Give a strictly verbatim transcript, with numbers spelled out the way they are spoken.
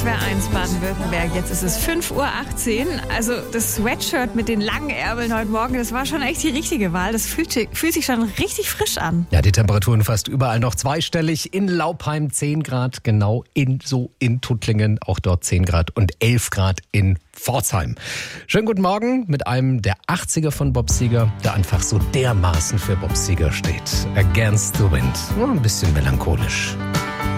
Bundeswehr eins Baden-Württemberg. Jetzt ist es fünf Uhr achtzehn. Also das Sweatshirt mit den langen Ärmeln heute Morgen, das war schon echt die richtige Wahl. Das fühlt, fühlt sich schon richtig frisch an. Ja, die Temperaturen fast überall noch zweistellig. In Laupheim zehn Grad, genau in so in Tuttlingen auch dort zehn Grad und elf Grad in Pforzheim. Schönen guten Morgen mit einem der achtziger von Bob Seger, der einfach so dermaßen für Bob Seger steht. Against the Wind. Nur ein bisschen melancholisch.